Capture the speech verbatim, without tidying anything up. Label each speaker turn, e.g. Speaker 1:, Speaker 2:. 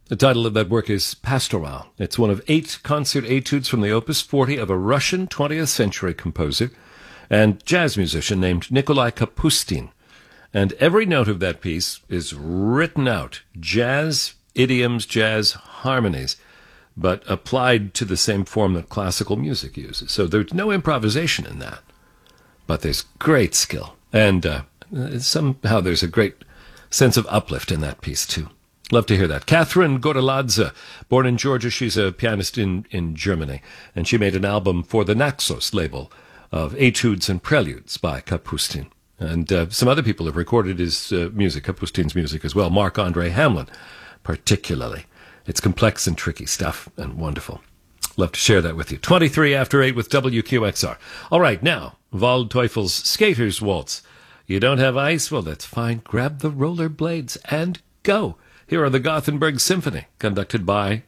Speaker 1: The title of that work is Pastoral. It's one of eight concert etudes from the Opus forty of a Russian twentieth century composer and jazz musician named Nikolai Kapustin. And every note of that piece is written out, jazz idioms, jazz harmonies, but applied to the same form that classical music uses. So there's no improvisation in that, but there's great skill. And uh, somehow there's a great sense of uplift in that piece, too. Love to hear that. Catherine Gordeladze, born in Georgia, she's a pianist in, in Germany, and she made an album for the Naxos label of etudes and preludes by Kapustin. And uh, some other people have recorded his uh, music, Kapustin's music as well, Marc-Andre Hamlin particularly. It's complex and tricky stuff and wonderful. Love to share that with you. twenty-three after eight with W Q X R. All right, now, Waldteufel's Skater's Waltz. You don't have ice? Well, that's fine. Grab the roller blades and go. Here are the Gothenburg Symphony, conducted by